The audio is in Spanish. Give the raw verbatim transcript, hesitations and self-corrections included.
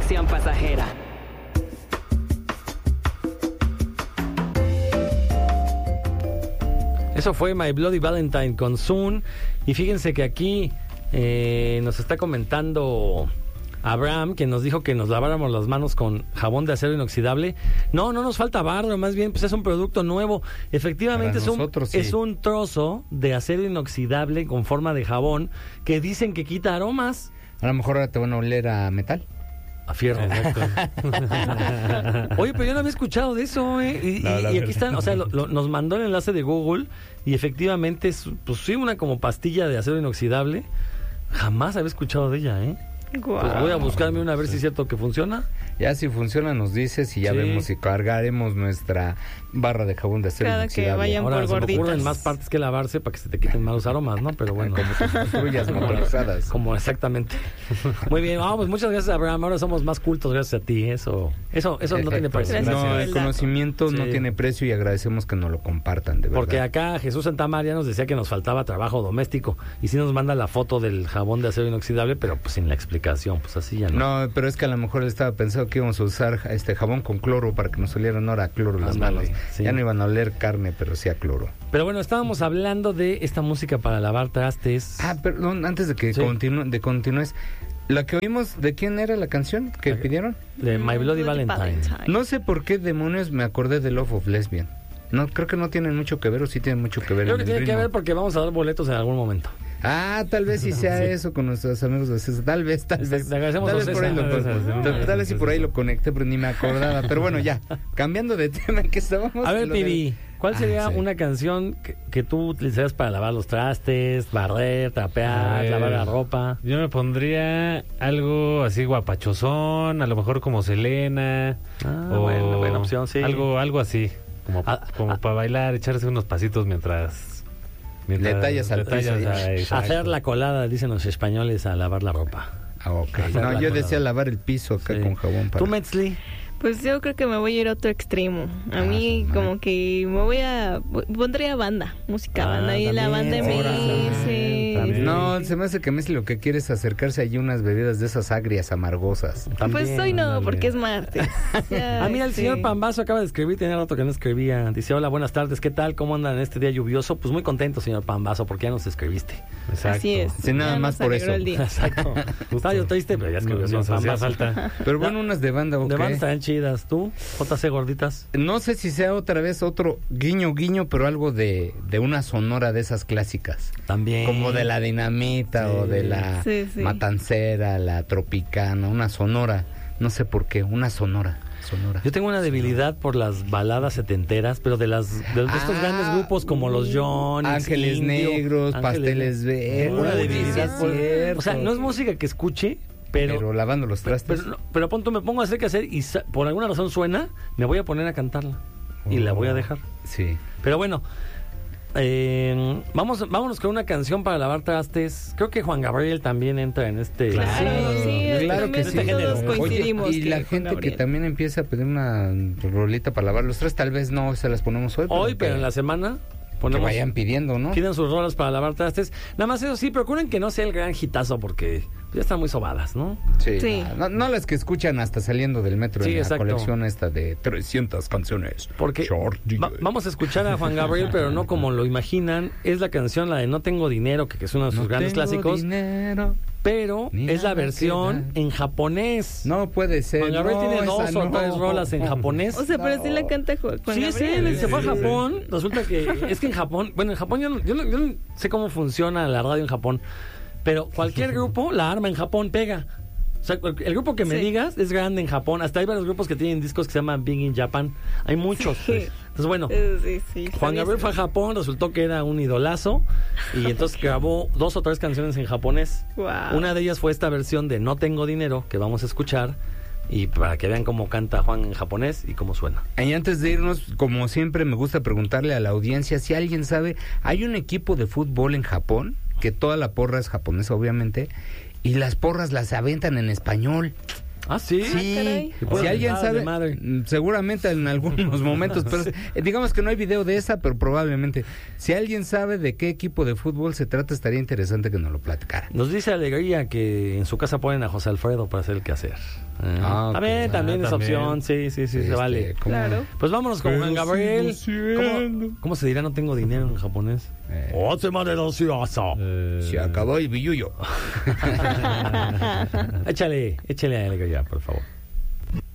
conexión pasajera. Eso fue My Bloody Valentine con Zoom. Y fíjense que aquí eh, nos está comentando Abraham, que nos dijo que nos laváramos las manos con jabón de acero inoxidable. No, no nos falta barro, más bien pues es un producto nuevo. Efectivamente es un, nosotros, sí. es un trozo de acero inoxidable con forma de jabón que dicen que quita aromas. A lo mejor ahora te van a oler a metal. A fierro. Oye, pero yo no había escuchado de eso, ¿eh? Y, No, y, y aquí están, o sea, lo, lo, nos mandó el enlace de Google y efectivamente es, pues sí, una como pastilla de acero inoxidable. Jamás había escuchado de ella, ¿eh? Wow. Pues voy a buscarme una a ver si es cierto que funciona. Ya si funciona nos dices y ya Sí. vemos si cargaremos nuestra barra de jabón de acero Cada que inoxidable. vayan Ahora por se me gorditas. ocurren más partes que lavarse para que se te quiten malos aromas, ¿no? Pero bueno. Como tus patrullas motorizadas. Como exactamente. Muy bien, vamos, pues muchas gracias, Abraham. Ahora somos más cultos gracias a ti. Eso, eso, eso no tiene precio. Gracias No, por el el conocimiento dato. no Sí. tiene precio y agradecemos que nos lo compartan, de verdad. Porque acá Jesús Santamaría nos decía que nos faltaba trabajo doméstico y sí nos manda la foto del jabón de acero inoxidable, pero pues sin la explicación, pues así ya no. No, pero es que a lo mejor él estaba pensando que íbamos a usar este jabón con cloro para que nos olieran ahora a cloro las Ándale, manos. sí. Ya no iban a oler carne, pero sí a cloro. Pero bueno, estábamos hablando de esta música para lavar trastes. Ah, perdón, antes de que Sí. continúe, de continúes, la que oímos, ¿de quién era la canción que La que- pidieron? De My Bloody Valentine. No sé por qué demonios me acordé de Love of Lesbian. No, creo que no tienen mucho que ver o sí tienen mucho que ver. Creo en que el tiene que ritmo. ver porque vamos a dar boletos en algún momento. Ah, tal vez sí sea Sí. eso con nuestros amigos de César. Tal vez, tal Te- vez. te agradecemos Tal a vez por ahí César. lo, César, tal, sí. tal vez si por ahí lo conecté, pero ni me acordaba. Pero bueno, ya. Cambiando de tema, ¿en qué estábamos? A ver, Lo de- Pibi, ¿cuál Ah, sería sí. una canción que, que tú utilizarías para lavar los trastes, barrer, A trapear, ver, lavar la ropa? Yo me pondría algo así guapachosón, a lo mejor como Selena. Ah, o buena, buena opción, sí. Algo, algo así, como, Ah, como ah. para bailar, echarse unos pasitos mientras... mientras Le tallas al le tallas piso, a- ya. exacto. Hacer la colada, dicen los españoles, a lavar la ropa. Ah, ok. Hacer No, la yo colada. decía lavar el piso acá Sí. con jabón. Para... ¿Tú, Metzli? Pues yo creo que me voy a ir a otro extremo. A Ah, mí su como que me voy a... Pondría banda, música Ah, banda. Y la banda también, M S. también. No, se me hace que Messi lo que quiere es acercarse allí a unas bebidas de esas agrias, amargosas. Pues hoy no, ándale. porque es martes. Ya, Ah, mira, el este, señor Pambazo acaba de escribir, tenía rato que no escribía. Dice, hola, buenas tardes, ¿qué tal? ¿Cómo andan en este día lluvioso? Pues muy contento, señor Pambazo, porque ya nos escribiste. Exacto. Así es. Sí, nada Ya más nos por alegró eso. el día. Exacto. Estaba yo triste, pero ya escribió el Nos, señor nos hacía Pambazo. falta. Pero bueno, unas de banda, ok. De banda están chidas. ¿Tú, J C Gorditas? No sé si sea otra vez otro guiño, guiño, pero algo de, de una sonora de esas clásicas. También. Como de la Dinamita Sí. o de la Sí, sí. Matancera, la Tropicana, una sonora. No sé por qué, una sonora. sonora. Yo tengo una debilidad por las baladas setenteras, pero de las de estos Ah, grandes grupos como los Johnny, Ángeles Negros, Pasteles Verdes. Una Uy, debilidad sí es por- cierto. o sea, no es música que escuche, pero Pero, lavando los pero, trastes. pero, pero a punto me pongo a hacer que hacer y sa- por alguna razón suena, me voy a poner a cantarla y la voy a dejar. Sí. Pero bueno, eh, vamos, vámonos con una canción para lavar trastes. Creo que Juan Gabriel también entra en este. Claro, sí, claro también que sí. todos Oye, coincidimos. y que la Juan gente que Gabriel. también empieza a pedir una rolita para lavar los trastes, tal vez no se las ponemos hoy. Hoy, que- pero en la semana que ponemos. vayan pidiendo, ¿no? Piden sus rolas para lavar trastes. Nada más eso sí, procuren que no sea el gran hitazo porque ya están muy sobadas, ¿no? Sí. Sí. No, no las que escuchan hasta saliendo del metro Sí, en la exacto. colección esta de trescientas canciones. Porque Short va- D J. vamos a escuchar a Juan Gabriel, pero no como lo imaginan. Es la canción, la de No Tengo Dinero, que, que es uno de sus No grandes tengo clásicos. dinero. Pero Ni es la nada que versión dar. en japonés. No puede ser. Juan Gabriel no, tiene dos esa o no. tres rolas en japonés. O sea, pero sí la canta Juan Juan Sí, es Gabriel. él, se fue a Sí, sí, Japón. Resulta que es que en Japón, bueno, en Japón yo no, yo, no, yo no sé cómo funciona la radio en Japón, pero cualquier grupo la arma en Japón, pega. O sea, el grupo que me Sí. digas es grande en Japón. Hasta hay varios grupos que tienen discos que se llaman Big in Japan. Hay muchos. Sí. Pues. Entonces, bueno, Eh, sí, sí, Juan sabía Gabriel eso. fue a Japón, resultó que era un idolazo y entonces grabó dos o tres canciones en japonés. Guau. Una de ellas fue esta versión de No Tengo Dinero que vamos a escuchar y para que vean cómo canta Juan en japonés y cómo suena. Y antes de irnos, como siempre, me gusta preguntarle a la audiencia si alguien sabe, hay un equipo de fútbol en Japón, que toda la porra es japonesa, obviamente, y las porras las aventan en español. Ah, sí. Sí, caray. si alguien Ah, sabe, de madre. mm, seguramente en algunos momentos, pero eh, digamos que no hay video de esa, pero probablemente, si alguien sabe de qué equipo de fútbol se trata, estaría interesante que nos lo platicara. Nos dice Alegría que en su casa ponen a José Alfredo para hacer el quehacer. Ah, ok. También, también Ah, es también. opción, sí, sí, sí, se Este, vale. ¿cómo? Claro. Pues vámonos con Pero Juan Gabriel. sigo ¿Cómo, siendo. cómo se dirá no tengo dinero en japonés? Eh. Otsema de docioso. Eh, Se acabó el billuyo. Échale, échale a Alegría, por favor.